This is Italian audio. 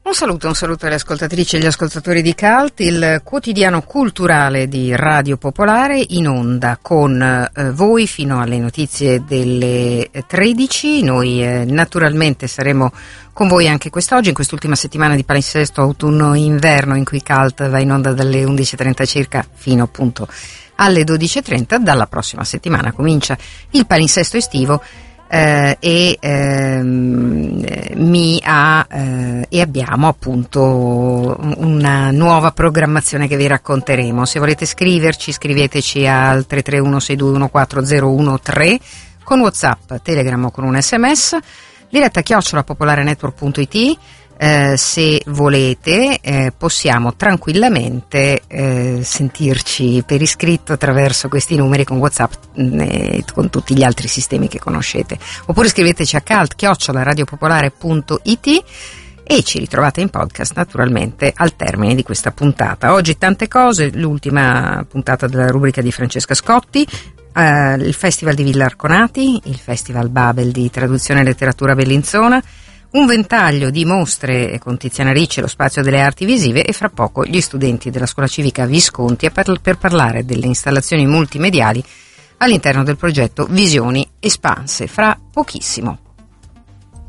Un saluto alle ascoltatrici e agli ascoltatori di CULT, il quotidiano culturale di Radio Popolare, in onda con voi fino alle notizie delle 13. Noi naturalmente saremo con voi anche quest'oggi, in quest'ultima settimana di palinsesto autunno-inverno, in cui CULT va in onda dalle 11.30 circa fino appunto alle 12.30. Dalla prossima settimana comincia il palinsesto estivo. E abbiamo appunto una nuova programmazione che vi racconteremo. Se volete scriverci, scriveteci al 331-621-4013 con WhatsApp, Telegram o con un SMS, diretta @popolarenetwork.it. Se volete possiamo tranquillamente sentirci per iscritto attraverso questi numeri con WhatsApp e con tutti gli altri sistemi che conoscete, oppure scriveteci a cult@radiopopolare.it e ci ritrovate in podcast naturalmente al termine di questa puntata. Oggi tante cose, l'ultima puntata della rubrica di Francesca Scotti, il Festival di Villa Arconati, il Festival Babel di traduzione e letteratura bellinzona, un ventaglio di mostre con Tiziana Ricci, lo spazio delle arti visive, e fra poco gli studenti della scuola civica Visconti per parlare delle installazioni multimediali all'interno del progetto Visioni Espanse. Fra pochissimo.